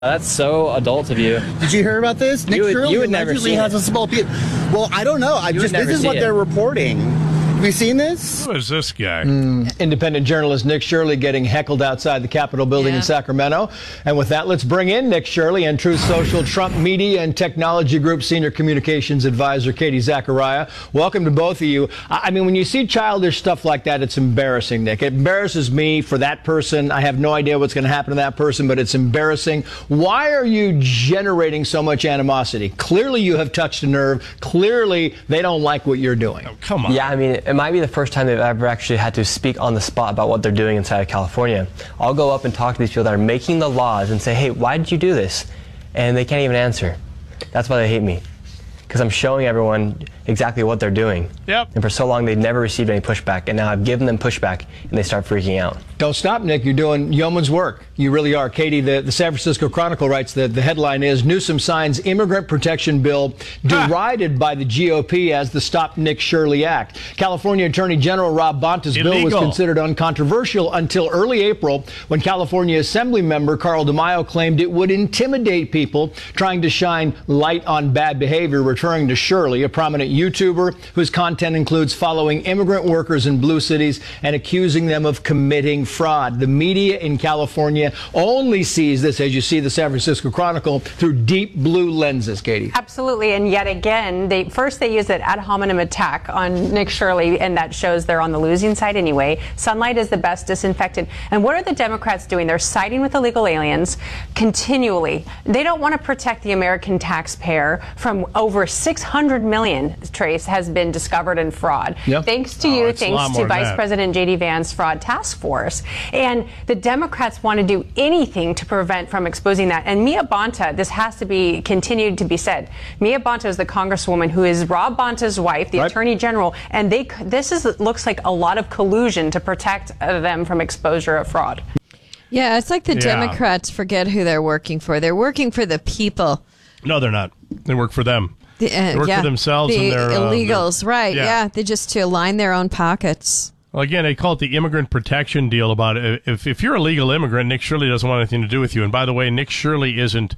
That's so adult of you. Did you hear about this? Nick Shirley you would never see has a small piece. Well, I don't know. This is what they're reporting. Have you seen this? Who is this guy? Independent journalist Nick Shirley getting heckled outside the Capitol building in Sacramento. And with that, let's bring in Nick Shirley and Truth Social Trump Media and Technology Group Senior Communications Advisor Katie Zachariah. Welcome to both of you. I mean, when you see childish stuff like that, it's embarrassing, Nick. It embarrasses me for that person. I have no idea what's going to happen to that person, but it's embarrassing. Why are you generating so much animosity? Clearly, you have touched a nerve. Clearly, they don't like what you're doing. Oh, come on. Yeah, I mean, it might be the first time they've ever actually had to speak on the spot about what they're doing inside of California. I'll go up and talk to these people that are making the laws and say, hey, why did you do this? And they can't even answer. That's why they hate me. Because I'm showing everyone exactly what they're doing. Yep. And for so long, they've never received any pushback. And now I've given them pushback, and they start freaking out. Don't stop, Nick. You're doing yeoman's work. You really are. Katie, the San Francisco Chronicle writes that the headline is Newsom signs immigrant protection bill derided by the GOP as the Stop Nick Shirley Act. California Attorney General Rob Bonta's bill was considered uncontroversial until early April when California Assembly member Carl DeMaio claimed it would intimidate people trying to shine light on bad behavior, referring to Shirley, a prominent YouTuber whose content includes following immigrant workers in blue cities and accusing them of committing fraud. The media in California only sees this, as you see the San Francisco Chronicle, through deep blue lenses, Katie. Absolutely, and yet again, they use an ad hominem attack on Nick Shirley, and that shows they're on the losing side anyway. Sunlight is the best disinfectant. And what are the Democrats doing? They're siding with illegal aliens continually. They don't want to protect the American taxpayer from over 600 million, Trace, has been discovered in fraud. Yep. Thanks to you, thanks to Vice President J.D. Vance fraud task force. And the Democrats want to do anything to prevent from exposing that. And Mia Bonta, this has to be continued to be said. Mia Bonta is the congresswoman who is Rob Bonta's wife, the attorney general, and looks like a lot of collusion to protect them from exposure of fraud. Yeah, it's like the Democrats forget who they're working for. They're working for the people. No, they're not. They work for them. They work for themselves and their illegals, right? Yeah, they just to line their own pockets. Well, again, they call it the immigrant protection deal. About it. If you're a legal immigrant, Nick Shirley doesn't want anything to do with you. And by the way, Nick Shirley isn't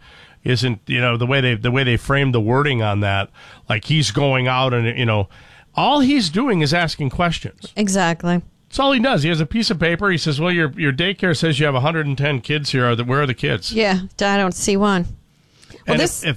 the way they framed the wording on that, like he's going out and all he's doing is asking questions. Exactly. That's all he does. He has a piece of paper. He says, "Well, your daycare says you have 110 kids here. Where are the kids?" Yeah, I don't see one. Well, and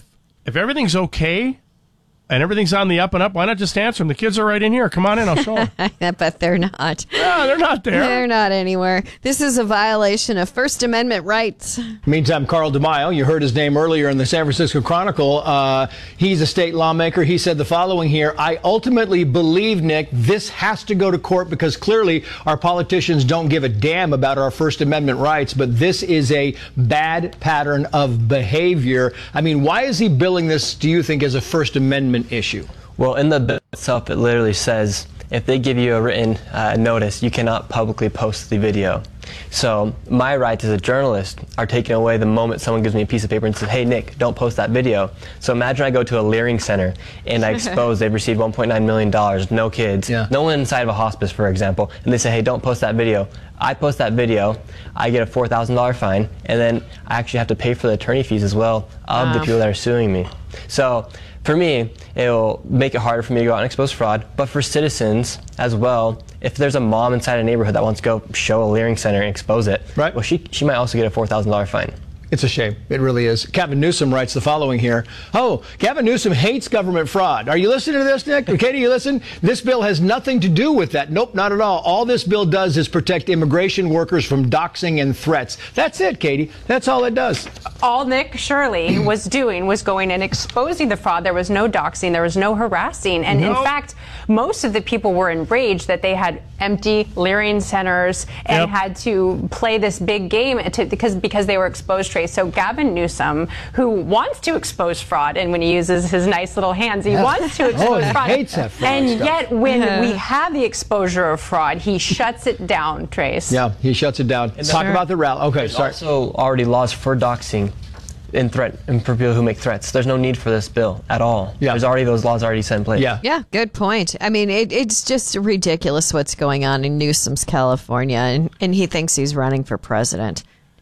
if everything's okay and everything's on the up and up, why not just answer them? The kids are right in here. Come on in. I'll show them. But they're not. No, they're not there. They're not anywhere. This is a violation of First Amendment rights. Meantime, Carl DeMaio, you heard his name earlier in the San Francisco Chronicle. He's a state lawmaker. He said the following here: I ultimately believe, Nick, this has to go to court because clearly our politicians don't give a damn about our First Amendment rights, but this is a bad pattern of behavior. I mean, why is he billing this, do you think, as a First Amendment issue? Well, in the bill itself, it literally says if they give you a written notice, you cannot publicly post the video. So my rights as a journalist are taken away the moment someone gives me a piece of paper and says, hey, Nick, don't post that video. So imagine I go to a Leering Center and I expose they've received $1.9 million, no kids, no one inside of a hospice, for example, and they say, hey, don't post that video. I post that video, I get a $4,000 fine, and then I actually have to pay for the attorney fees as well of the people that are suing me. So for me, it'll make it harder for me to go out and expose fraud, but for citizens as well, if there's a mom inside a neighborhood that wants to go show a Leering Center and expose it, well, she might also get a $4,000 fine. It's a shame. It really is. Gavin Newsom writes the following here. Oh, Gavin Newsom hates government fraud. Are you listening to this, Nick? Katie, you listen? This bill has nothing to do with that. Nope, not at all. All this bill does is protect immigration workers from doxing and threats. That's it, Katie. That's all it does. All Nick Shirley was doing was going and exposing the fraud. There was no doxing. There was no harassing. And in fact, most of the people were enraged that they had empty Leering Centers and had to play this big game because they were exposed. So Gavin Newsom, who wants to expose fraud, and when he uses his nice little hands, he wants to expose fraud. Hates that fraud and stuff. Yet when we have the exposure of fraud, he shuts it down, Trace. Yeah, he shuts it down. Talk about the rally. Okay, sorry. There's also already laws for doxing and for people who make threats. There's no need for this bill at all. Yeah. There's already those laws already set in place. Yeah, good point. I mean, it's just ridiculous what's going on in Newsom's California, and he thinks he's running for president.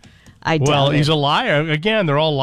I doubt Well, it. he's a liar. Again, they're all